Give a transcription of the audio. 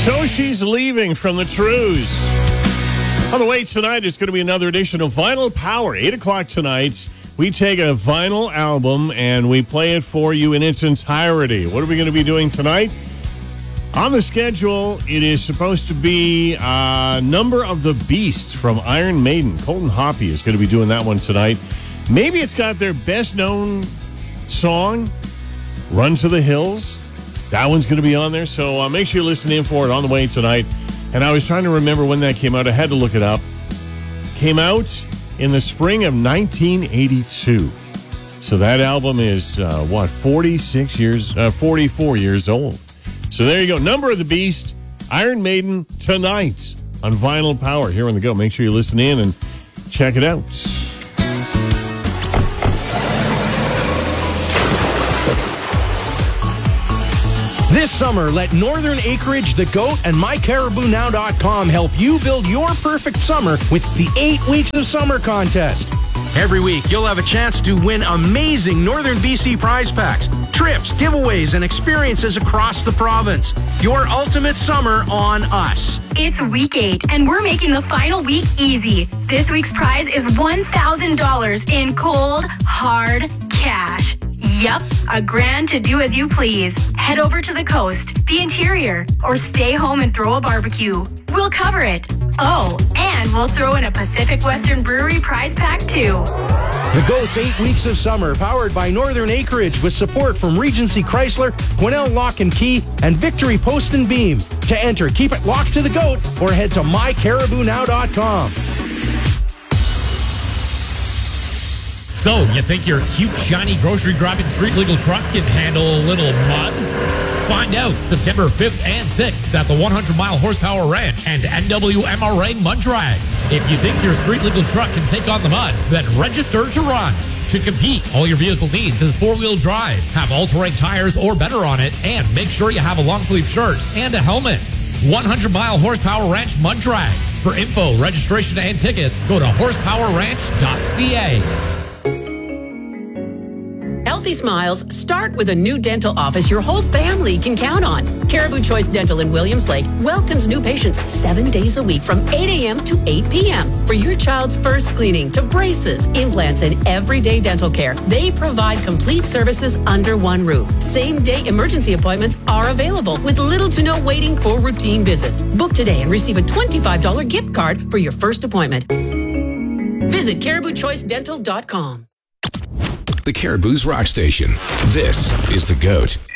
So She's Leaving from the Trews. On the way tonight, it's going to be another edition of Vinyl Power. 8 o'clock tonight, we take a vinyl album and we play it for you in its entirety. What are we going to be doing tonight? On the schedule, it is supposed to be Number of the Beast from Iron Maiden. Colton Hoppy is going to be doing that one tonight. Maybe it's got their best-known song, Run to the Hills. That one's going to be on there, so make sure you listen in for it on the way tonight. And I was trying to remember when that came out. I had to look it up. Came out in the spring of 1982. So that album is, 44 years old. So there you go. Number of the Beast, Iron Maiden, tonight on Vinyl Power here on The Go. Make sure you listen in and check it out. This summer, let Northern Acreage, The Goat, and MyCaribouNow.com help you build your perfect summer with the 8 Weeks of Summer contest. Every week, you'll have a chance to win amazing Northern BC prize packs, trips, giveaways, and experiences across the province. Your ultimate summer on us. It's week 8, and we're making the final week easy. This week's prize is $1,000 in cold, hard cash. Yup, $1,000 to do as you please. Head over to the coast, the interior, or stay home and throw a barbecue. We'll cover it. Oh, and we'll throw in a Pacific Western Brewery prize pack too. The Goat's 8 Weeks of Summer, powered by Northern Acreage with support from Regency Chrysler, Quesnel Lock and Key, and Victory Post and Beam. To enter, keep it locked to the Goat or head to MyCaribouNow.com. So, you think your cute, shiny, grocery-grabbing street legal truck can handle a little mud? Find out September 5th and 6th at the 100-mile horsepower ranch and NWMRA Mud Drag. If you think your street legal truck can take on the mud, then register to run. To compete, all your vehicle needs is 4-wheel drive, have all-terrain tires or better on it, and make sure you have a long-sleeve shirt and a helmet. 100-mile horsepower ranch Mud Drags. For info, registration, and tickets, go to horsepowerranch.ca. Healthy smiles start with a new dental office your whole family can count on. Caribou Choice Dental in Williams Lake welcomes new patients 7 days a week from 8 a.m. to 8 p.m. For your child's first cleaning to braces, implants, and everyday dental care, they provide complete services under one roof. Same-day emergency appointments are available with little to no waiting for routine visits. Book today and receive a $25 gift card for your first appointment. Visit CaribouChoiceDental.com. The Caribou's Rock Station. This is The Goat.